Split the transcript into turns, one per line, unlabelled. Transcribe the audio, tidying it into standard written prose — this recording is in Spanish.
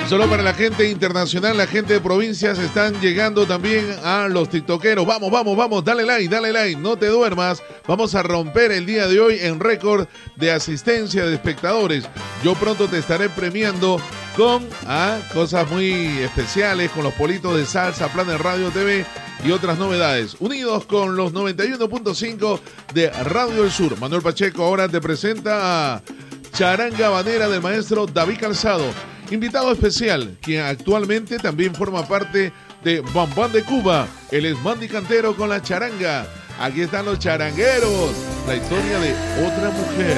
solo para la gente internacional, la gente de provincias están llegando también a los tiktokeros. Vamos, vamos, vamos, dale like, no te duermas. Vamos a romper el día de hoy en récord de asistencia de espectadores. Yo pronto te estaré premiando con cosas muy especiales, con los politos de salsa, Planet Radio TV y otras novedades. Unidos con los 91.5 de Radio del Sur. Manuel Pacheco ahora te presenta a Charanga Habanera del maestro David Calzado. Invitado especial, quien actualmente también forma parte de Bam Bam de Cuba. Él es Mandy Cantero con la charanga. Aquí están los charangueros, la historia de otra mujer.